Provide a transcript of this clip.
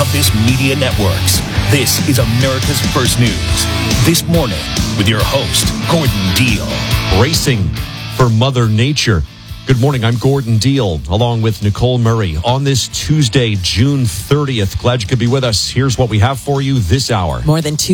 Office Media Networks. This is America's First News. This morning with your host, Gordon Deal. Racing for Mother Nature. Good morning, I'm Gordon Deal, along with Nicole Murray, on this Tuesday, June 30th. Glad you could be with us. Here's what we have for you this hour. More than